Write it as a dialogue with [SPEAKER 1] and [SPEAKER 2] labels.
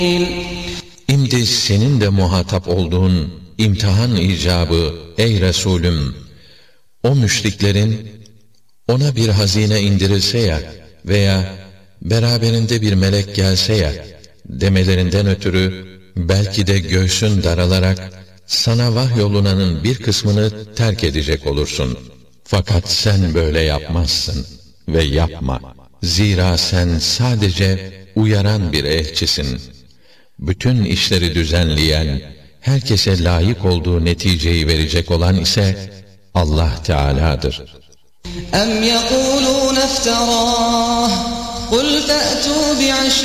[SPEAKER 1] İmdi senin de muhatap olduğun imtihan icabı ey Resulüm, o müşriklerin ona bir hazine indirilse ya veya beraberinde bir melek gelse ya demelerinden ötürü belki de göğsün daralarak sana vahyolunanın bir kısmını terk edecek olursun. Fakat sen böyle yapmazsın ve yapma. Zira sen sadece uyaran bir elçisin. Bütün işleri düzenleyen, herkese layık olduğu neticeyi verecek olan ise Allah Teala'dır.
[SPEAKER 2] اَمْ يَقُولُونَ افْتَرَاهُ قُلْ فَأْتُوا بِعَشْرِ